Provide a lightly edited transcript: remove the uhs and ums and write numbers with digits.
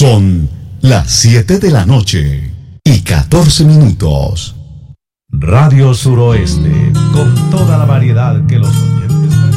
Son las 7 de la noche y 14 minutos. Radio Suroeste, con toda la variedad que los oyentes